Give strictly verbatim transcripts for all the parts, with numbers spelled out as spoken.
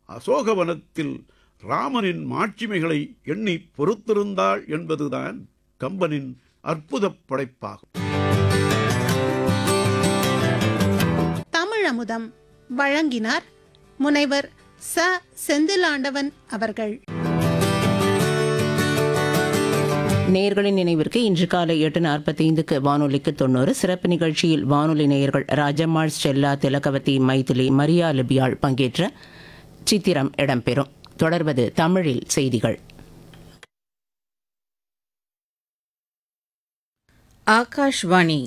அசோகவனத்தில் ராமனின் மாட்சிமைகளை எண்ணி பொறுத்திருந்தாள் என்பதுதான் கம்பனின் அற்புதப் படைப்பாகும். தமிழமுதம் வழங்கினார் முனைவர் ச செந்திலாண்டவன் அவர்கள். நேயர்களின் நினைவிற்கு இன்று காலை எட்டு நாற்பத்தி ஐந்துக்கு வானொலிக்கு தொண்ணூறு சிறப்பு நிகழ்ச்சியில் வானொலி நேயர்கள் ராஜம்மாள், ஸ்டெல்லா, திலகவதி, மைதிலி, மரியா லிபியாள் பங்கேற்ற சித்திரம் இடம்பெறும். தொடர்வது தமிழில் செய்திகள். ஆகாஷ்வாணி.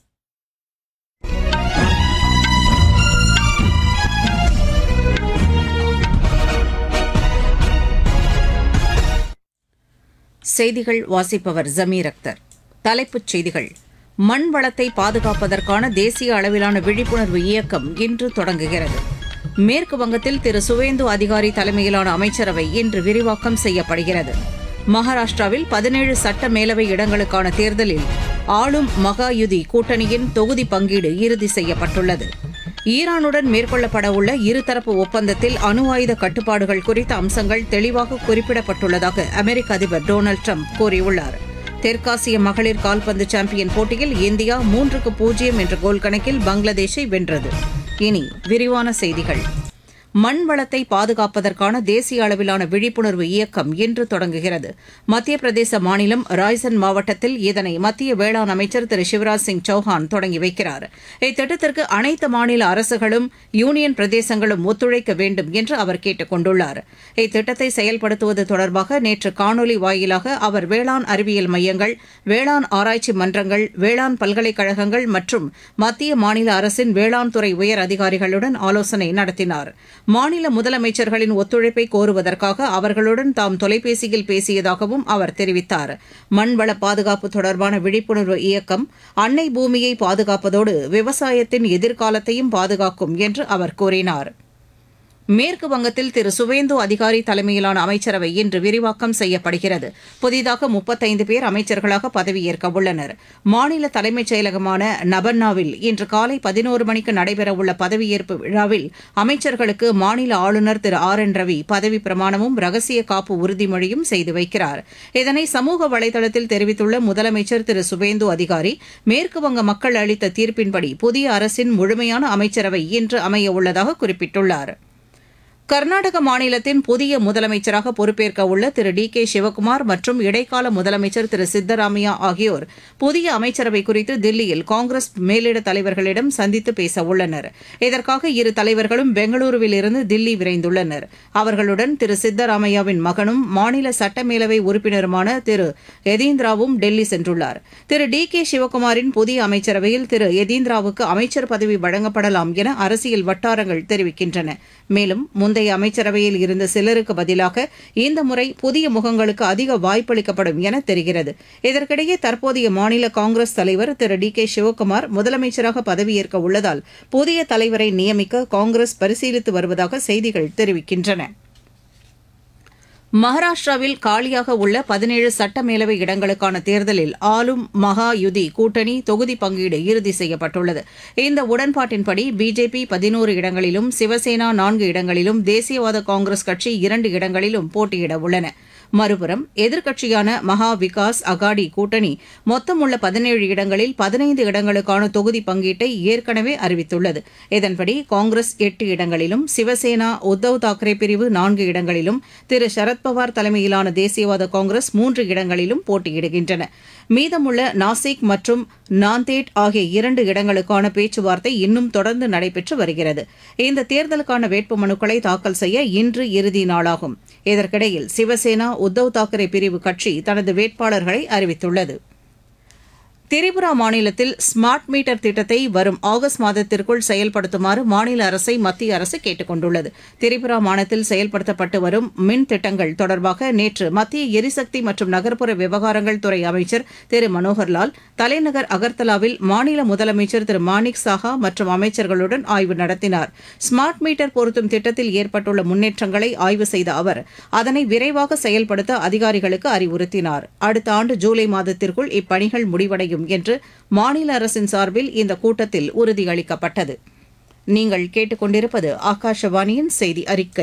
செய்திகள் வாசிப்பவர் ஜமீர் அக்தர். தலைப்புச் செய்திகள். மண் வளத்தை பாதுகாப்பதற்கான தேசிய அளவிலான விழிப்புணர்வு இயக்கம் இன்று தொடங்குகிறது. மேற்கு வங்கத்தில் திரு சுவேந்து அதிகாரி தலைமையிலான அமைச்சரவை இன்று விரிவாக்கம் செய்யப்படுகிறது. மகாராஷ்டிராவில் பதினேழு சட்ட மேலவை இடங்களுக்கான தேர்தலில் ஆளும் மகாயுதி கூட்டணியின் தொகுதி பங்கீடு இறுதி செய்யப்பட்டுள்ளது. ஈரானுடன் மேற்கொள்ளப்படவுள்ள இருதரப்பு ஒப்பந்தத்தில் அணு ஆயுத கட்டுப்பாடுகள் குறித்த அம்சங்கள் தெளிவாக குறிப்பிடப்பட்டுள்ளதாக அமெரிக்க அதிபர் டொனால்டு ட்ரம்ப் கூறியுள்ளார். தெற்காசிய மகளிர் கால்பந்து சாம்பியன் போட்டியில் இந்தியா மூன்றுக்கு பூஜ்ஜியம் என்ற கோல் கணக்கில் பங்களாதேஷை வென்றது. இனி விரிவான செய்திகள். மண் வளத்தை பாதுகாப்பதற்கான தேசிய அளவிலான விழிப்புணர்வு இயக்கம் இன்று தொடங்குகிறது. மத்திய பிரதேச மாநிலம் ராய்சன் மாவட்டத்தில் இதனை மத்திய வேளாண் அமைச்சர் திரு சிவராஜ் சிங் சௌஹான் தொடங்கி வைக்கிறார். இத்திட்டத்திற்கு அனைத்து மாநில அரசுகளும் யூனியன் பிரதேசங்களும் ஒத்துழைக்க வேண்டும் என்று அவர் கேட்டுக் கொண்டுள்ளார். இத்திட்டத்தை செயல்படுத்துவது தொடர்பாக நேற்று காணொலி வாயிலாக அவர் வேளாண் அறிவியல் மையங்கள், வேளாண் ஆராய்ச்சி மன்றங்கள், வேளாண் பல்கலைக்கழகங்கள் மற்றும் மத்திய மாநில அரசின் வேளாண் துறை உயர் அதிகாரிகளுடன் ஆலோசனை நடத்தினார். மாநில முதலமைச்சர்களின் ஒத்துழைப்பை கோருவதற்காக அவர்களுடன் தாம் தொலைபேசியில் பேசியதாகவும் அவர் தெரிவித்தார். மண்வள பாதுகாப்பு தொடர்பான விழிப்புணர்வு இயக்கம் அன்னை பூமியை பாதுகாப்பதோடு விவசாயத்தின் எதிர்காலத்தையும் பாதுகாக்கும் என்று அவர் கூறினார். மேற்கு வங்கத்தில் திரு சுவேந்து அதிகாரி தலைமையிலான அமைச்சரவை இன்று விரிவாக்கம் செய்யப்படுகிறது. புதிதாக முப்பத்தைந்து பேர் அமைச்சர்களாக பதவியேற்க உள்ளனர். மாநில தலைமைச் செயலகமான நபன்னாவில் இன்று காலை பதினோரு மணிக்கு நடைபெறவுள்ள பதவியேற்பு விழாவில் அமைச்சர்களுக்கு மாநில ஆளுநர் திரு ஆர் என் ரவி பதவி பிரமாணமும் ரகசிய காப்பு உறுதிமொழியும் செய்து வைக்கிறார். இதனை சமூக வலைதளத்தில் தெரிவித்துள்ள முதலமைச்சர் திரு சுவேந்து அதிகாரி, மேற்குவங்க மக்கள் அளித்த தீர்ப்பின்படி புதிய அரசின் முழுமையான அமைச்சரவை இன்று அமைய உள்ளதாக குறிப்பிட்டுள்ளார். கர்நாடக மாநிலத்தின் புதிய முதலமைச்சராக பொறுப்பேற்க உள்ள திரு டி கே சிவக்குமார் மற்றும் இடைக்கால முதலமைச்சர் திரு சித்தராமையா ஆகியோர் புதிய அமைச்சரவை குறித்து தில்லியில் காங்கிரஸ் மேலிட தலைவர்களிடம் சந்தித்து பேச உள்ளனர். இதற்காக இரு தலைவர்களும் பெங்களூருவில் இருந்து தில்லி விரைந்துள்ளனர். அவர்களுடன் திரு சித்தராமையாவின் மகனும் மாநில சட்டமேலவை உறுப்பினருமான திரு யதீந்திராவும் டெல்லி சென்றுள்ளார். திரு டி கே சிவக்குமாரின் புதிய அமைச்சரவையில் திரு யதீந்திராவுக்கு அமைச்சர் பதவி வழங்கப்படலாம் என அரசியல் வட்டாரங்கள் தெரிவிக்கின்றன. மேலும் முந்தைய அமைச்சரவையில் இருந்த சிலருக்கு பதிலாக இந்த முறை புதிய முகங்களுக்கு அதிக வாய்ப்பளிக்கப்படும் என தெரிகிறது. இதற்கிடையே தற்போதைய மாநில காங்கிரஸ் தலைவர் திரு டி கே சிவக்குமார் முதலமைச்சராக பதவியேற்க உள்ளதால் புதிய தலைவரை நியமிக்க காங்கிரஸ் பரிசீலித்து வருவதாக செய்திகள் தெரிவிக்கின்றன. மகாராஷ்டிராவில் காலியாக உள்ள பதினேழு சட்டமேலவை இடங்களுக்கான தேர்தலில் ஆளும் மகாயுதி கூட்டணி தொகுதி பங்கீடு இறுதி செய்யப்பட்டுள்ளது. இந்த உடன்பாட்டின்படி பிஜேபி பதினோரு இடங்களிலும், சிவசேனா நான்கு இடங்களிலும், தேசியவாத காங்கிரஸ் கட்சி இரண்டு இடங்களிலும் போட்டியிட உள்ளன. மறுபுறம் எதிர்க்கட்சியான மகா விகாஸ் அகாடி கூட்டணி மொத்தம் உள்ள பதினேழு இடங்களில் பதினைந்து இடங்களுக்கான தொகுதி பங்கீட்டை ஏற்கனவே அறிவித்துள்ளது. இதன்படி காங்கிரஸ் எட்டு இடங்களிலும், சிவசேனா உத்தவ் தாக்கரே பிரிவு நான்கு இடங்களிலும், திரு சரத்பவார் தலைமையிலான தேசியவாத காங்கிரஸ் மூன்று இடங்களிலும் போட்டியிடுகின்றன. மீதமுள்ள நாசிக் மற்றும் நாந்தேட் ஆகிய இரண்டு இடங்களுக்கான பேச்சுவார்த்தை இன்னும் தொடர்ந்து நடைபெற்று வருகிறது. இந்த தேர்தலுக்கான வேட்புமனுக்களை தாக்கல் செய்ய இன்று இறுதி நாளாகும். இதற்கிடையில் சிவசேனா உத்தவ் தாக்கரே பிரிவு கட்சி தனது வேட்பாளர்களை அறிவித்துள்ளது. திரிபுரா மாநிலத்தில் ஸ்மார்ட் மீட்டர் திட்டத்தை வரும் ஆகஸ்ட் மாதத்திற்குள் செயல்படுத்துமாறு மாநில அரசை மத்திய அரசு கேட்டுக் கொண்டுள்ளது. திரிபுரா மாநிலத்தில் செயல்படுத்தப்பட்டு வரும் மின் திட்டங்கள் தொடர்பாக நேற்று மத்திய எரிசக்தி மற்றும் நகர்ப்புற விவகாரங்கள் துறை அமைச்சர் திரு மனோகர்லால் தலைநகர் அகர்தலாவில் மாநில முதலமைச்சர் திரு மாணிக் சாஹா மற்றும் அமைச்சர்களுடன் ஆய்வு நடத்தினார். ஸ்மார்ட் மீட்டர் பொருத்தும் திட்டத்தில் ஏற்பட்டுள்ள முன்னேற்றங்களை ஆய்வு செய்த அவர் அதனை விரைவாக செயல்படுத்த அதிகாரிகளுக்கு அறிவுறுத்தினார். அடுத்த ஆண்டு ஜூலை மாதத்திற்குள் இப்பணிகள் முடிவடையும் என்று மாநில அரசின் சார்பில் இந்த கூட்டத்தில் உறுதியளிக்கப்பட்டது. நீங்கள் கேட்டுக்கொண்டிருப்பது ஆகாஷவாணியின் செய்தி அறிக்கை.